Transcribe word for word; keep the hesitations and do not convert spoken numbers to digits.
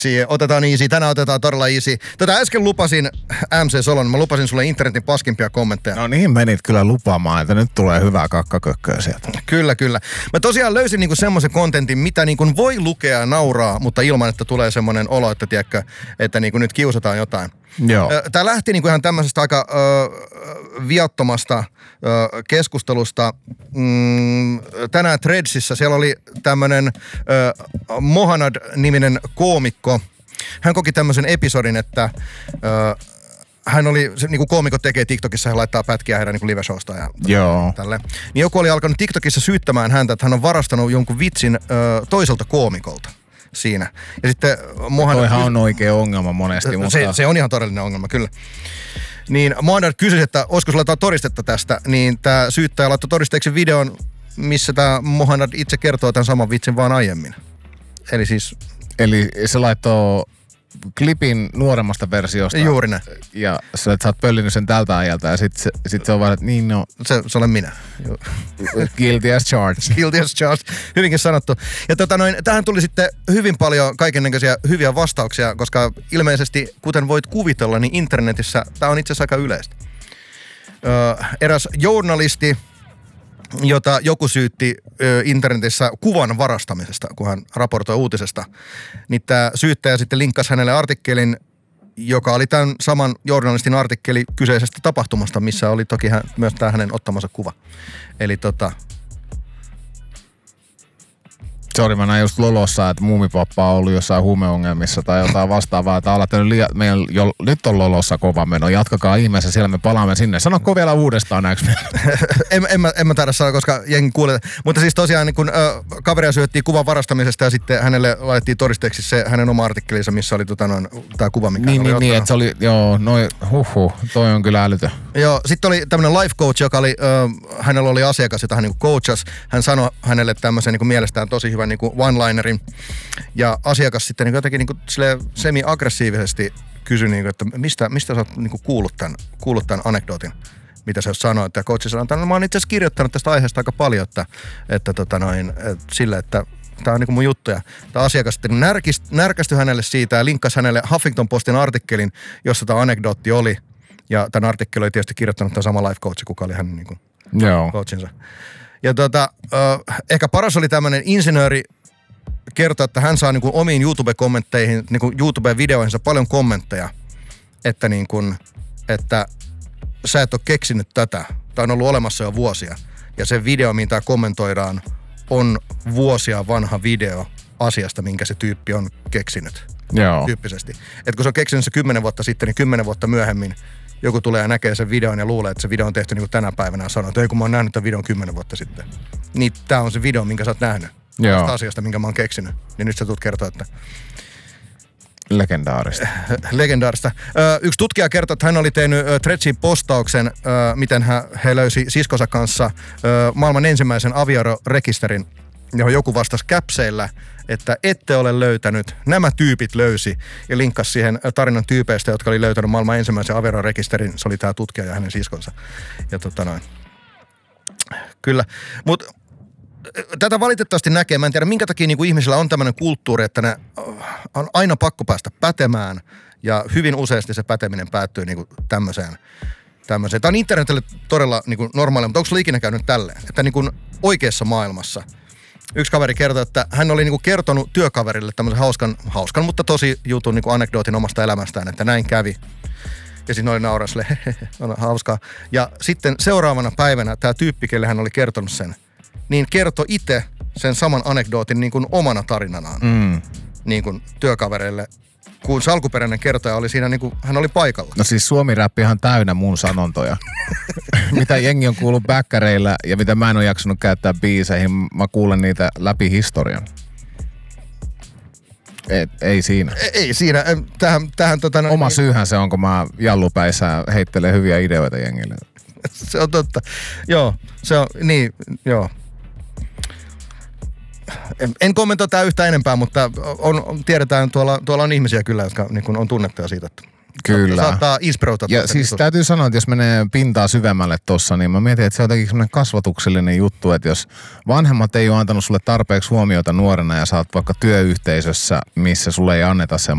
Otetaan easy. Tänään otetaan todella easy. Tätä äsken lupasin M C Solon. Mä lupasin sulle internetin paskimpia kommentteja. No niin menit kyllä lupaamaan, että nyt tulee hyvää kakkakökköä sieltä. Kyllä, kyllä. Mä tosiaan löysin niinku semmoisen kontentin, mitä niinku voi lukea ja nauraa, mutta ilman, että tulee semmoinen olo, että, tiedätkö, että niinku nyt kiusataan jotain. Joo. Tää lähti niinku ihan tämmöisestä aika ö, viattomasta ö, keskustelusta. Mm, tänään Threadsissa siellä oli tämmönen ö, Mohanad-niminen koomikko. Hän koki tämmöisen episodin, että ö, hän oli, se, niin kuin koomikot tekee TikTokissa, hän laittaa pätkiä heidän niin live-showsta ja Joo. tälle. Niin joku oli alkanut TikTokissa syyttämään häntä, että hän on varastanut jonkun vitsin ö, toiselta koomikolta siinä. Ja sitten Mohanad... Toihan on oikea ongelma monesti, mutta... Se, se on ihan todellinen ongelma, kyllä. Niin Mohanad kysyi, että olisiko sulla jotain todistetta tästä, niin tämä syyttäjä laittoi todisteeksi videon, missä tämä Mohanad itse kertoo tämän saman vitsin vaan aiemmin. Eli siis... Eli se laittoi klipin nuoremmasta versiosta. Juuri näin. Ja sä, sä oot pöllinyt sen tältä ajalta ja sit, sit se on vaan, että niin no... Se, se olen minä. Guilty as charged. Guilty as charged. Hyvinkin sanottu. Ja tota noin, tähän tuli sitten hyvin paljon kaikennäköisiä hyviä vastauksia, koska ilmeisesti, kuten voit kuvitella, niin internetissä tämä on itse asiassa aika yleistä. Öö, eräs journalisti, jota joku syytti ö, internetissä kuvan varastamisesta, kun hän raportoi uutisesta, niin tämä syyttäjä sitten linkkasi hänelle artikkelin, joka oli tämän saman journalistin artikkeli kyseisestä tapahtumasta, missä oli toki hän, myös tämä hänen ottamansa kuva. Eli tota... Sori, mä näin just Lolossa, että Muumipappa on ollut jossain huumeongelmissa tai jotain vastaavaa, että alatte liian, meidän jo, nyt on Lolossa kova meno, jatkakaa ihmeessä, siellä me palaamme sinne. Sanokko vielä uudestaan näinkö? en, en, mä, en mä taida sanoa, koska jengi kuulee. Mutta siis tosiaan niin kun ö, kaveria syöttiin kuvan varastamisesta ja sitten hänelle laitettiin todisteeksi se hänen oma artikkelinsa, missä oli tota noin, tää kuva, mikä niin, oli niin, ottanut. niin, että se oli, joo, noi, huhhuh, toi on kyllä älytön. Joo, sitten oli tämmönen life coach, joka oli, ö, hänellä oli asiakas, jota hän niin coachasi. Hän sanoi hänelle tämmöisen niin mielestään tosi hyvän niin one-linerin. Ja asiakas sitten niin jotenkin niin semi-aggressiivisesti kysyi, niin kuin, että mistä, mistä sä oot niin kuullut, tämän, kuullut tämän anekdootin, mitä sä sanoit. Ja coachi sanoi, että no, mä oon itse asiassa kirjoittanut tästä aiheesta aika paljon, että, että, tota noin, että sille, että tämä on niin kuin mun juttu. Ja tämä asiakas sitten närkist, närkästyi hänelle siitä ja linkkasi hänelle Huffington Postin artikkelin, jossa tämä anekdootti oli. Ja tämän artikkelin oli tietysti kirjoittanut tämä sama life coach, kuka oli hänen niin kuin coachinsa. Ja tota, äh, ehkä paras oli tämmöinen insinööri kertoi, että hän saa niin kuin omiin YouTube-kommentteihin, niin kuin YouTube-videoihinsa paljon kommentteja, että, niin kuin, että sä et ole keksinyt tätä. Tämä on ollut olemassa jo vuosia. Ja se video, mitä kommentoidaan, on vuosia vanha video asiasta, minkä se tyyppi on keksinyt. Joo. Tyyppisesti. Että kun se on keksinyt se kymmenen vuotta sitten, niin kymmenen vuotta myöhemmin joku tulee ja näkee sen videon ja luulee, että se video on tehty niin kuin tänä päivänä ja sanoo, että ei kun mä oon nähnyt tämän videon kymmenen vuotta sitten. Niin tää on se video, minkä sä oot nähnyt. Tästä asiasta, minkä mä oon keksinyt. Niin nyt sä tulet kertoa, että... Legendaarista. Legendaarista. Ö, yksi tutkija kertoi, että hän oli tehnyt Threadsiin postauksen, ö, miten hän, he löysi siskonsa kanssa ö, maailman ensimmäisen aviorekisterin, johon joku vastasi käpseillä, että ette ole löytänyt, nämä tyypit löysi. Ja linkkasi siihen tarinan tyypeistä, jotka oli löytänyt maailman ensimmäisen aviorekisterin. Se oli tämä tutkija ja hänen siskonsa. Ja tota noin. Kyllä. Mutta tätä valitettavasti näkee. Mä en tiedä, minkä takia niin kuin ihmisillä on tämmöinen kulttuuri, että ne on aina pakko päästä pätemään. Ja hyvin useasti se päteminen päättyy niin kuin tämmöiseen. tämmöiseen. Tämä on internetille todella niin kuin normaalia, mutta onko sulla ikinä käynyt tälleen? Että niin kuin oikeassa maailmassa. Yksi kaveri kertoi, että hän oli niin kuin kertonut työkaverille tämmöisen hauskan, hauskan mutta tosi jutun niin kuin anekdootin omasta elämästään, että näin kävi. Ja sitten oli nauraa sille, hehehe, on hauskaa. Ja sitten seuraavana päivänä tämä tyyppi, kelle hän oli kertonut sen, niin kertoi itse sen saman anekdootin niin kuin omana tarinanaan Mm. niin kuin työkavereille, kun se alkuperäinen kertoja oli siinä, niin kuin hän oli paikalla. No siis Suomi-räppi ihan täynnä mun sanontoja. Mitä jengi on kuullut bäkkäreillä ja mitä mä en ole jaksanut käyttää biiseihin, mä kuulen niitä läpi historian. Et, ei siinä. Ei, ei siinä. Tähän, tähän, tota, Oma niin, syyhän se on, kun mä jallupäissään heittelen hyviä ideoita jengille. Se on totta. Joo, se on, niin, joo. En, en kommentoi tää yhtään enempää, mutta on, tiedetään, tuolla, tuolla on ihmisiä kyllä, jotka niin kun on tunnettuja siitä, että kyllä. Saattaa inspiroida. Ja siis tuossa. Täytyy sanoa, että jos menee pintaa syvemmälle tossa, niin mä mietin, että se on jotenkin semmoinen kasvatuksellinen juttu, että jos vanhemmat ei ole antanut sulle tarpeeksi huomiota nuorena ja sä oot vaikka työyhteisössä, missä sulle ei anneta semmoista